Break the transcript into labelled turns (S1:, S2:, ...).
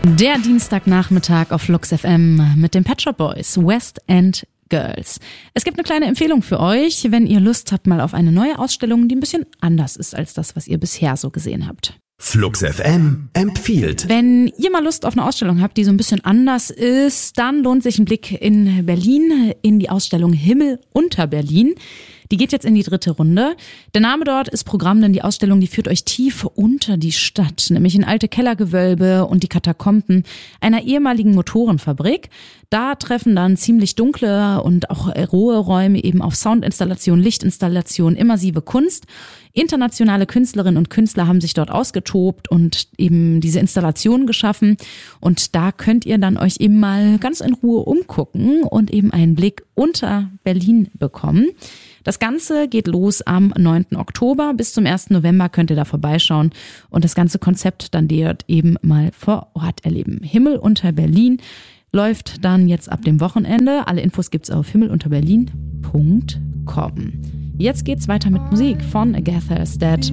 S1: Der Dienstagnachmittag auf Flux FM mit den Pet Shop Boys, West End Girls. Es gibt eine kleine Empfehlung für euch, wenn ihr Lust habt mal auf eine neue Ausstellung, die ein bisschen anders ist als das, was ihr bisher so gesehen habt.
S2: Flux FM empfiehlt.
S1: Wenn ihr mal Lust auf eine Ausstellung habt, die so ein bisschen anders ist, dann lohnt sich ein Blick in Berlin in die Ausstellung Himmel unter Berlin. Die geht jetzt in die 3. Runde. Der Name dort ist Programm, denn die Ausstellung, die führt euch tief unter die Stadt, nämlich in alte Kellergewölbe und die Katakomben einer ehemaligen Motorenfabrik. Da treffen dann ziemlich dunkle und auch rohe Räume eben auf Soundinstallation, Lichtinstallation, immersive Kunst. Internationale Künstlerinnen und Künstler haben sich dort ausgetobt und eben diese Installationen geschaffen. Und da könnt ihr dann euch eben mal ganz in Ruhe umgucken und eben einen Blick unter Berlin bekommen. Das Ganze geht los am 9. Oktober. Bis zum 1. November könnt ihr da vorbeischauen und das ganze Konzept dann dort eben mal vor Ort erleben. Himmel unter Berlin läuft dann jetzt ab dem Wochenende. Alle Infos gibt's auf himmelunterberlin.com. Jetzt geht's weiter mit Musik von Agatha Is Dead